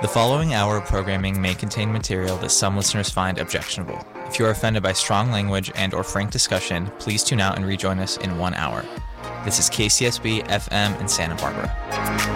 The following hour of programming may contain material that some listeners find objectionable. If you are offended by strong language and or frank discussion, please tune out and rejoin us in 1 hour. This is KCSB FM in Santa Barbara.